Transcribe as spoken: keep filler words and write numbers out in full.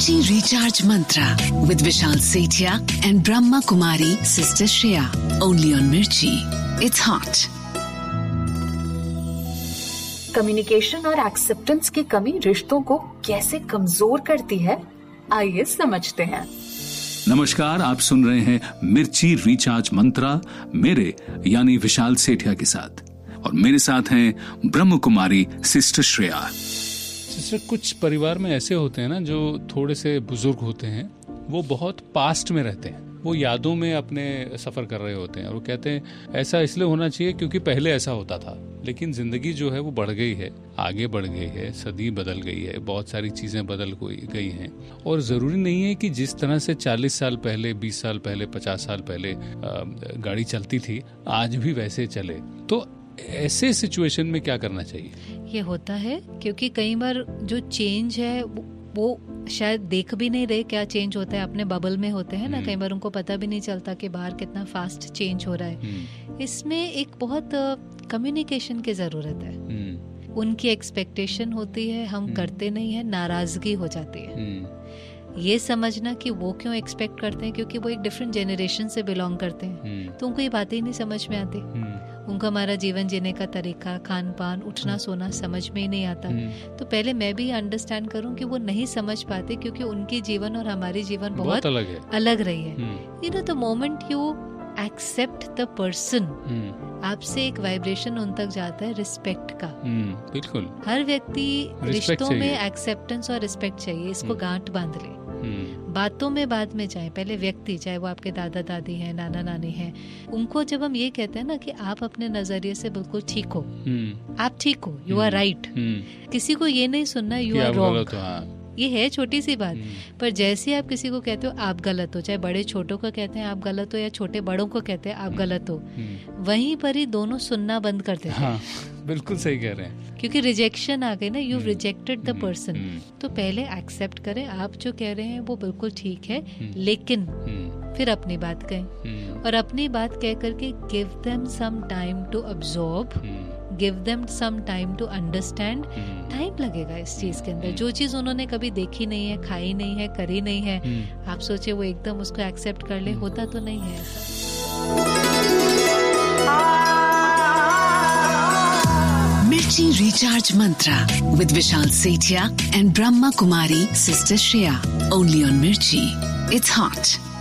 Mirchi Recharge Mantra with Vishal Sethia and Brahma Kumari Sister Shreya. Only on Mirchi. It's hot. Communication और acceptance की कमी रिश्तों को कैसे कमजोर करती है, आइए समझते हैं। नमस्कार, आप सुन रहे हैं मिर्ची रिचार्ज मंत्रा मेरे यानी विशाल सेठिया के साथ, और मेरे साथ हैं ब्रह्म कुमारी सिस्टर श्रेया। सिस्टर, कुछ परिवार में ऐसे होते हैं ना जो थोड़े से बुजुर्ग होते हैं, वो बहुत पास्ट में रहते हैं, वो यादों में अपने सफर कर रहे होते हैं और वो कहते हैं ऐसा इसलिए होना चाहिए क्योंकि पहले ऐसा होता था। लेकिन जिंदगी जो है वो बढ़ गई है, आगे बढ़ गई है, सदी बदल गई है, बहुत सारी चीजें बदल गई हैं और जरूरी नहीं है कि जिस तरह से चालीस साल पहले, बीस साल पहले, पचास साल पहले गाड़ी चलती थी आज भी वैसे चले। तो ऐसे सिचुएशन में क्या करना चाहिए? ये होता है क्योंकि कई बार जो चेंज है वो शायद देख भी नहीं रहे क्या चेंज होता है, अपने बबल में होते हैं ना, कई बार उनको पता भी नहीं चलता कि बाहर कितना फास्ट चेंज हो रहा है। इसमें एक बहुत कम्युनिकेशन की जरूरत है। उनकी एक्सपेक्टेशन होती है, हम करते नहीं है, नाराजगी हो जाती है। ये समझना कि वो क्यों एक्सपेक्ट करते हैं, क्योंकि वो एक डिफरेंट जेनरेशन से बिलोंग करते हैं, तो उनको ये बातें ही नहीं समझ में आती। उनको हमारा जीवन जीने का तरीका, खान पान, उठना सोना समझ में ही नहीं आता। तो पहले मैं भी अंडरस्टैंड करूं कि वो नहीं समझ पाते क्योंकि उनकी जीवन और हमारी जीवन बहुत, बहुत अलग है, अलग रही है। You know, the moment you accept the person, आपसे एक वाइब्रेशन उन तक जाता है रिस्पेक्ट का। बिल्कुल, हर व्यक्ति रिश्तों में एक्सेप्टेंस और रिस्पेक्ट चाहिए, इसको गांठ बांध ले। बातों में बाद में जाए, पहले व्यक्ति, चाहे वो आपके दादा दादी हैं, नाना नानी हैं, उनको जब हम ये कहते हैं ना कि आप अपने नजरिए से बिल्कुल ठीक हो, आप ठीक हो, यू आर राइट, किसी को ये नहीं सुनना यू आर रॉन्ग। ये है छोटी सी बात, पर जैसे आप किसी को कहते हो आप गलत हो, चाहे बड़े छोटों को कहते हैं आप गलत हो या छोटे बड़ों को कहते हैं आप गलत हो, वहीं पर ही दोनों सुनना बंद कर देते हैं। हाँ, बिल्कुल सही कह रहे हैं, क्योंकि रिजेक्शन आ गई ना, यू रिजेक्टेड द पर्सन। तो पहले एक्सेप्ट करें, आप जो कह रहे हैं वो बिल्कुल ठीक है, लेकिन फिर अपनी बात कहें, और अपनी बात कह करके give them some time to absorb, give them some time to understand. Time लगेगा इस चीज के अंदर, जो चीज उन्होंने कभी देखी नहीं है, खाई नहीं है, करी नहीं है, आप सोचे वो एकदम उसको एक्सेप्ट कर ले, होता तो नहीं है ऐसा। Mirchi Recharge Mantra with Vishal Sethia and Brahma Kumari Sister Shreya. Only on Mirchi. It's hot.